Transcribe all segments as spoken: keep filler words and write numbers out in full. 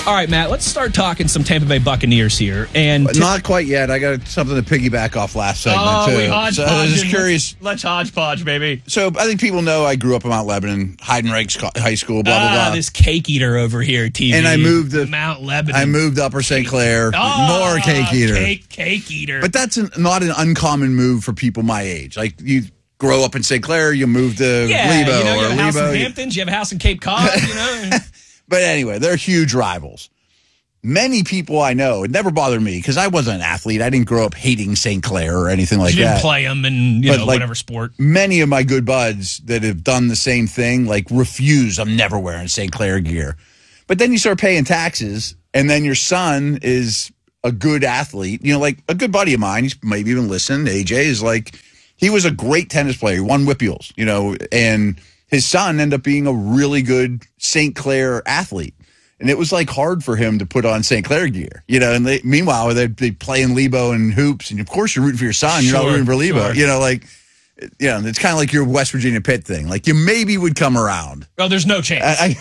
All right, Matt, let's start talking some Tampa Bay Buccaneers here. And t- Not quite yet. I got something to piggyback off last segment, oh, too. We hodgepodge. So I was just curious. Let's, let's hodgepodge, baby. So I think people know I grew up in Mount Lebanon, Heidenreich High School, blah, blah, ah, blah. This cake eater over here, T V. And I moved to Mount Lebanon. I moved to Upper Saint Clair. Oh, more cake eater. Cake, cake eater. But that's an, not an uncommon move for people my age. Like, you grow up in Saint Clair, you move to yeah, Lebo you know, you or have a house Lebo. in Hamptons, you have a house in Cape Cod, you know. But anyway, they're huge rivals. Many people I know, it never bothered me because I wasn't an athlete. I didn't grow up hating Saint Clair or anything like you didn't that. play them in you But know like, whatever sport. Many of my good buds that have done the same thing, like refuse, I'm never wearing Saint Clair gear. But then you start paying taxes, and then your son is a good athlete. You know, like a good buddy of mine, he's maybe even listened, A J, is like, he was a great tennis player. He won Whippeals, you know, and his son ended up being a really good Saint Clair athlete. And it was like hard for him to put on Saint Clair gear, you know. And they, meanwhile, they'd be playing Lebo and hoops, and of course you're rooting for your son. You're sure, not rooting for Lebo, sure. you know. Like, you know, it's kind of like your West Virginia Pitt thing. Like, you maybe would come around. Oh, there's no chance. I,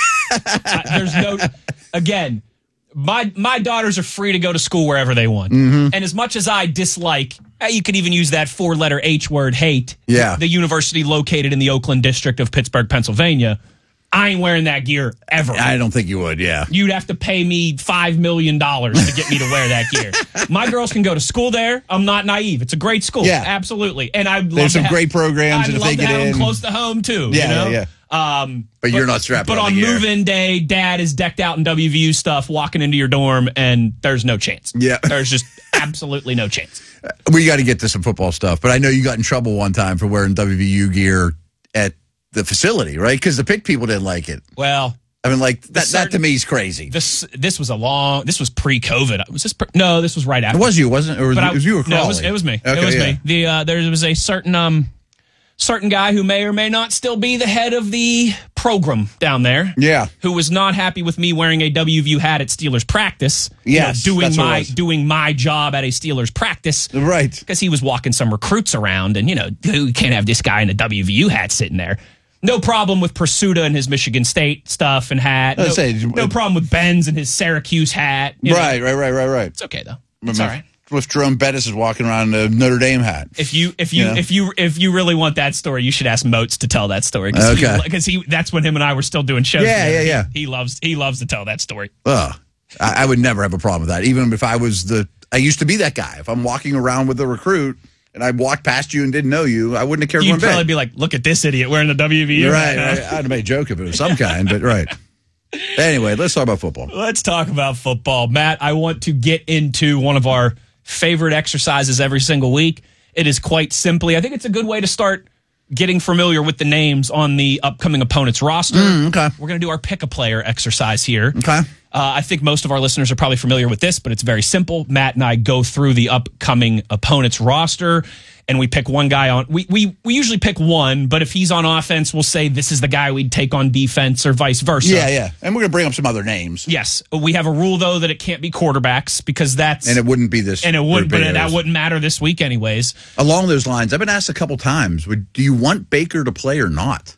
I, there's no. Again, my my daughters are free to go to school wherever they want. Mm-hmm. And as much as I dislike, you could even use that four-letter H word, hate. Yeah. The university located in the Oakland district of Pittsburgh, Pennsylvania. I ain't wearing that gear ever. I don't think you would, yeah. You'd have to pay me five million dollars to get me to wear that gear. My girls can go to school there. I'm not naive. It's a great school. Yeah. Absolutely. And I'd love There's to some have, great programs, I'd and if love they to get have in. them close to home, too. Yeah, you know? yeah, yeah. Um, but, but you're not strapped But on, on the gear. move-in day, Dad is decked out in W V U stuff, walking into your dorm, and there's no chance. Yeah. There's just absolutely no chance. We got to get to some football stuff, but I know you got in trouble one time for wearing W V U gear at the facility, right? Because the Pitt people didn't like it. Well, I mean, like, that, certain, that to me is crazy. This this was a long, this was pre-COVID. Was this pre, no, this was right after. It was you, wasn't it? Or was, But I, it was you or Crawley? No, it was, it was me. Okay, it was yeah. me. The uh, there was a certain um certain guy who may or may not still be the head of the program down there. Yeah. Who was not happy with me wearing a W V U hat at Steelers practice. Yes, you know, doing that's what it my was. doing my job at a Steelers practice. Right. Because he was walking some recruits around, and you know, you can't have this guy in a W V U hat sitting there. No problem with Pursuta and his Michigan State stuff and hat. No, say, no problem with Benz and his Syracuse hat. You Right, know. right, right, right, right. It's okay though. It's all right. If Jerome Bettis is walking around in a Notre Dame hat. If you if you Yeah. if you if you really want that story, you should ask Moats to tell that story. Cause Okay. Because he, he that's when him and I were still doing shows. Yeah, together. yeah, yeah. He, he loves he loves to tell that story. Ugh. I, I would never have a problem with that. Even if I was the, I used to be that guy. If I'm walking around with a recruit and I walked past you and didn't know you, I wouldn't have cared You'd one bit. probably be like, "Look at this idiot wearing the W V U." Right, hat." right. I'd have made a joke if it was some kind, but right. Anyway, let's talk about football. Let's talk about football, Matt. I want to get into one of our favorite exercises every single week. It is quite simply, I think it's a good way to start getting familiar with the names on the upcoming opponent's roster. Mm, okay. We're going to do our pick a player exercise here. Okay. Uh, I think most of our listeners are probably familiar with this, but it's very simple. Matt and I go through the upcoming opponent's roster, and we pick one guy on. We we we usually pick one, but if he's on offense, we'll say this is the guy we'd take on defense, or vice versa. Yeah, yeah. And we're going to bring up some other names. Yes, we have a rule though that it can't be quarterbacks because that's And it wouldn't be this. and it would, group but that anyways. wouldn't matter this week anyways. Along those lines, I've been asked a couple times, would, do you want Baker to play or not?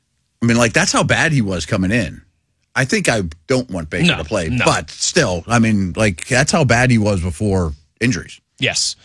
I mean, like, that's how bad he was coming in. I think I don't want Baker No, to play, no. but still, I mean, like, that's how bad he was before injuries. Yes,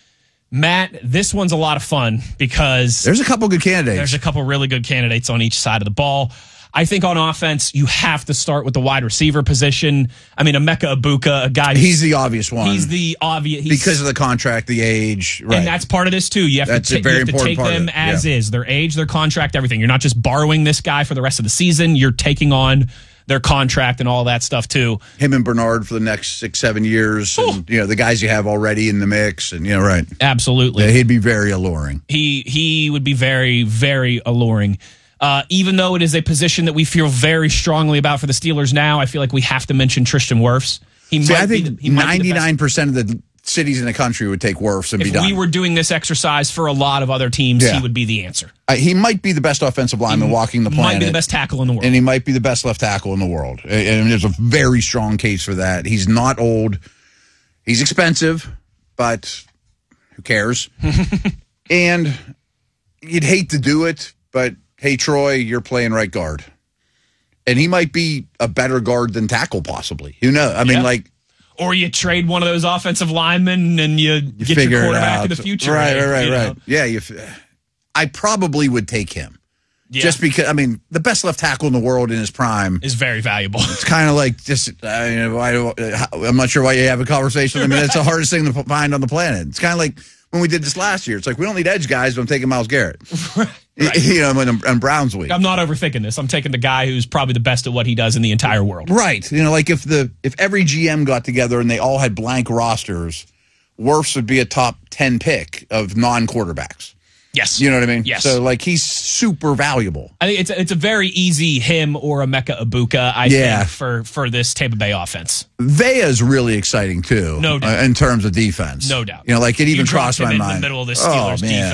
Matt, this one's a lot of fun because There's a couple good candidates. there's a couple really good candidates on each side of the ball. I think on offense, you have to start with the wide receiver position. I mean, Emeka Ibuka, a guy. He's the obvious one. He's the obvious. He's, because of the contract, the age, right? And that's part of this too. You have That's to, a ta- very you have to important take part of them it, as yeah. is, their age, their contract, everything. You're not just borrowing this guy for the rest of the season. You're taking on their contract and all that stuff too. Him and Bernard for the next six, seven years, and you know the guys you have already in the mix, and you know, right? Absolutely, Yeah, he'd be very alluring. he he would be very very alluring. Uh, even though it is a position that we feel very strongly about for the Steelers now, I feel like we have to mention Tristan Wirfs. He See, might I be think the, he might be the best. ninety-nine percent of the cities in the country would take Wirfs and If be done. we were doing this exercise for a lot of other teams, Yeah. he would be the answer. Uh, he might be the best offensive lineman walking the planet. Might be the best tackle in the world. And he might be the best left tackle in the world. And and there's a very strong case for that. He's not old. He's expensive, but who cares? And you'd hate to do it, but hey, Troy, you're playing right guard. and he might be a better guard than tackle, possibly. Who knows? I mean, Yeah. like, or you trade one of those offensive linemen and you, you get figure your it quarterback out. in the future. Right, right, right, you right. know? Yeah, you. I probably would take him. Yeah. Just because, I mean, the best left tackle in the world in his prime is very valuable. It's kind of like just, I mean, why do, I'm not sure why you have a conversation. I mean, it's the hardest thing to find on the planet. It's kind of like when we did this last year. It's like, we don't need edge guys, but I'm taking Myles Garrett. Right. You know, in, in Browns week. I'm not overthinking this. I'm taking the guy who's probably the best at what he does in the entire world. Right. You know, like if the if every G M got together and they all had blank rosters, Wirfs would be a top ten pick of non-quarterbacks. Yes. You know what I mean? Yes. So, like, he's super valuable. I think it's it's a very easy him or a Emeka Ibuka, I Yeah. think, for, for this Tampa Bay offense. Vea's really exciting, too. No doubt. Uh, in terms of defense. No doubt. You know, like, it even You dropped crossed him my in mind. the middle of this Oh, Steelers man. defense.